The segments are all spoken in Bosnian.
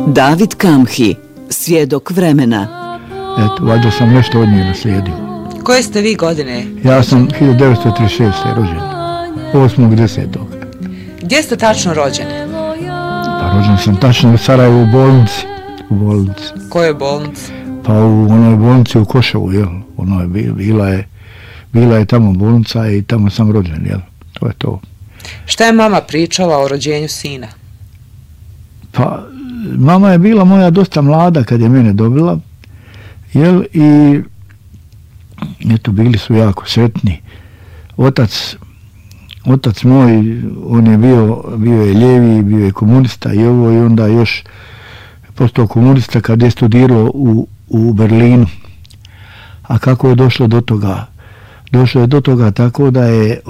David Kamhi, svjedok vremena. Eto, valjda sam nešto od nje naslijedio. Koje ste vi godine? Ja sam 1936. rođen, 8.10. Gdje ste tačno rođeni? Pa rođen sam tačno u Sarajevu u bolnici. Koje bolnici? Pa u onoj bolnici u Koševu, jel? Ono je bila je tamo bolnica i tamo sam rođen, jel? To je to. Šta je mama pričala o rođenju sina? Pa, mama je bila moja dosta mlada kad je mene dobila, jel? I eto, bili su jako sretni. Otac moj, on je bio je lijevi, bio je komunista i ovo, i onda još postao komunista kad je studirao u Berlinu. A kako je došlo do toga? Došlo je do toga tako da je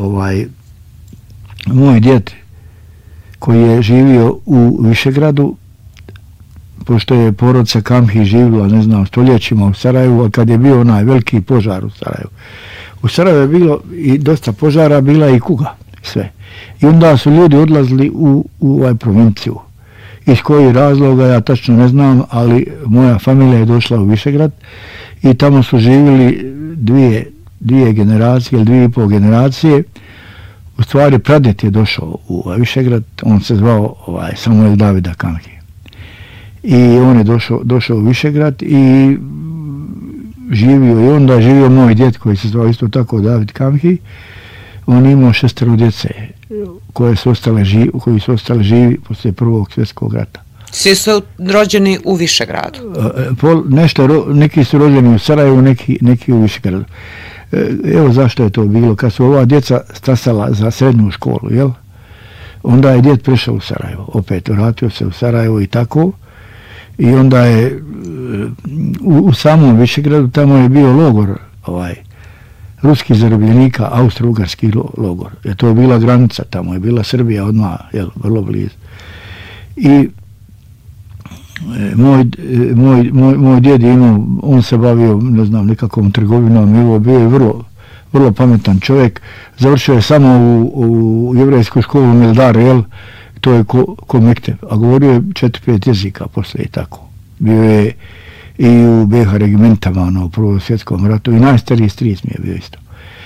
moj djed koji je živio u Višegradu, pošto je porodica Kamhi živjela, ne znam, stoljećima u Sarajevu, a kad je bio onaj veliki požar u Sarajevu. U Sarajevu je bilo i dosta požara, bila i kuga, sve. I onda su ljudi odlazili u provinciju. Iz kojih razloga ja tačno ne znam, ali moja familija je došla u Višegrad i tamo su živjeli dvije generacije ili 2,5 generacije. U stvari pradjet je došao u Višegrad, on se zvao Samuel Davida Kamhi. I on je došao u Višegrad i živio, i onda živio moj djed koji se zvao isto tako David Kamhi. On imao 6 djece koji su ostale živi poslije Prvog svjetskog rata. Svi su rođeni u Višegradu? Neki su rođeni u Sarajevu, neki u Višegradu. Evo zašto je to bilo. Kad su ova djeca stasala za srednju školu, jel? Onda je djed prešao u Sarajevo. Opet vratio se u Sarajevo i tako. I onda je u samom Višegradu tamo je bio logor ruskih zarobljenika, austro-ugarski logor. Jer to je bila granica, tamo je bila Srbija odmah, jel, vrlo blizu. I moj djed je imao, on se bavio, ne znam, nekakvom trgovinom, i bio je vrlo pametan čovjek. Završio je samo u jevrejsku školu Meldar, jel, to je ko Mektev, a govorio je 4-5 jezika poslije i tako. Bio je i u BiH regimentama u Prvom svjetskom ratu i najstariji stric mi je bio isto.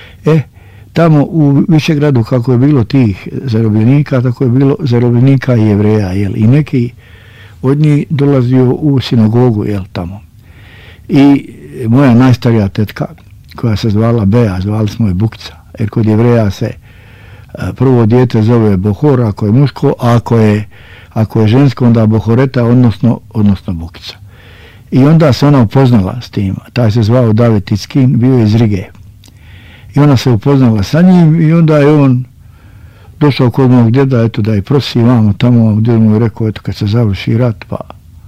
Tamo u Višegradu kako je bilo tih zarobljenika, tako je bilo zarobljenika i Jevreja, jel, i neki od njih dolazio u sinagogu, jel, tamo. I moja najstarija tetka, koja se zvala Bea, zvali smo je Bukica, jer kod Jevreja se prvo dijete zove Bohor, ako je muško, a ako je žensko, onda Bohoreta, odnosno Bukica. I onda se ona upoznala s tim. Taj se zvao David Tickin, bio je iz Rige. I ona se upoznala sa njim i onda je on došao kod mog djeda, eto, da je prosi vamo tamo, gdje mu je rekao, eto, kad se završi rat, pa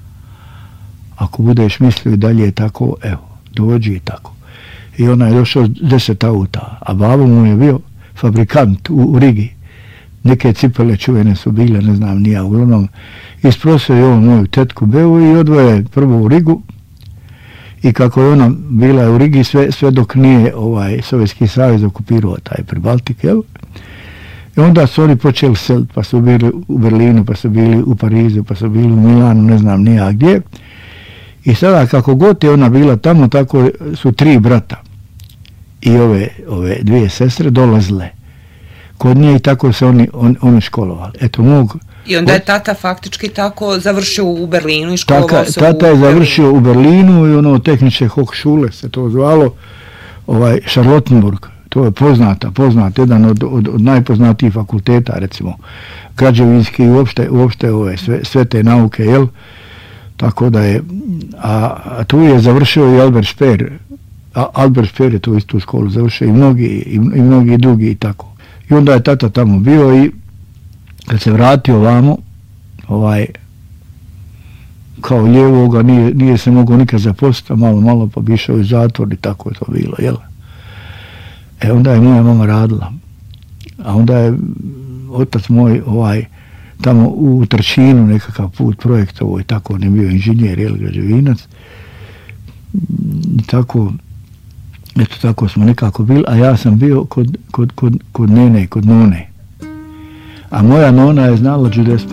ako budeš mislio i dalje tako, evo, dođi i tako. I ona je došao 10 auta, a babo mu je bio fabrikant u Rigi. Neke cipele čuvene su bile, ne znam, nija, uglavnom. Isprosio je on moju tetku Beu i odvoje prvo u Rigu. I kako je ona bila u Rigi, sve dok nije Sovjetski savez okupirao taj Pribaltik, jel? I onda su oni počeli seliti, pa su bili u Berlinu, pa su bili u Parizu, pa su bili u Milanu, ne znam nija gdje. I sada kako god je ona bila tamo, tako su 3 brata i ove 2 sestre dolazile kod nje i tako se oni školovali. Eto, I onda je tata faktički tako završio u Berlinu i školovao se tata je završio u Berlinu i ono Technische Hochschule se to zvalo, Charlottenburg. To je poznat, jedan od najpoznatijih fakulteta, recimo, građevinski i uopšte sve te nauke, jel? Tako da je, a tu je završio i Albert Speer. Albert Speer je tu istu školu završio i mnogi drugi i tako. I onda je tata tamo bio i kad se vratio vamo, kao lijevoga, nije se mogao nikad zaposliti, malo pa bi išao u zatvor i tako je to bilo, jel? Onda je moja mama radila, a onda je otac moj tamo u Trčinu nekakav put projektovo i tako, on je bio inženjer, jel, građevinac. I tako, eto tako smo nekako bili, a ja sam bio kod nene, kod none. A moja nona je znala čudesno